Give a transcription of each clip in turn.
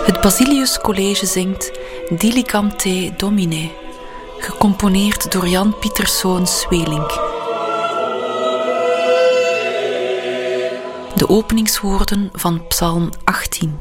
Het Basilius College zingt Dilicam te Domine, gecomponeerd door Jan Pieterszoon Sweelinck. De openingswoorden van Psalm 18.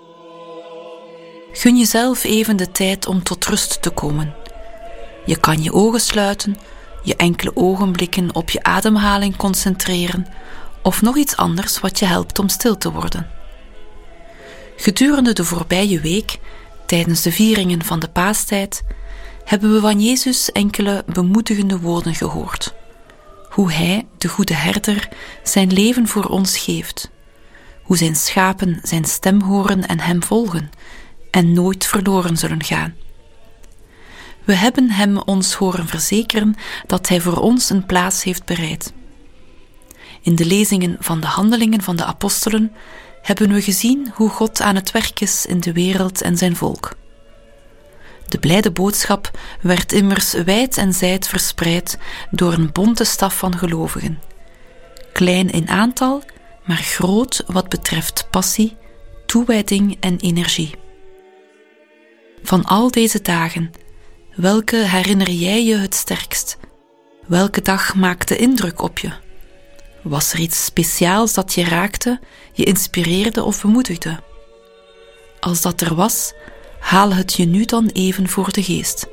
Gun jezelf even de tijd om tot rust te komen. Je kan je ogen sluiten, je enkele ogenblikken op je ademhaling concentreren of nog iets anders wat je helpt om stil te worden. Gedurende de voorbije week, tijdens de vieringen van de Paastijd, hebben we van Jezus enkele bemoedigende woorden gehoord. Hoe Hij, de goede herder, zijn leven voor ons geeft. Hoe zijn schapen zijn stem horen en Hem volgen en nooit verloren zullen gaan. We hebben Hem ons horen verzekeren dat Hij voor ons een plaats heeft bereid. In de lezingen van de Handelingen van de Apostelen hebben we gezien hoe God aan het werk is in de wereld en zijn volk. De blijde boodschap werd immers wijd en zijd verspreid door een bonte staf van gelovigen. Klein in aantal, maar groot wat betreft passie, toewijding en energie. Van al deze dagen, welke herinner jij je het sterkst? Welke dag maakte indruk op je? Was er iets speciaals dat je raakte, je inspireerde of bemoedigde? Als dat er was, haal het je nu dan even voor de geest.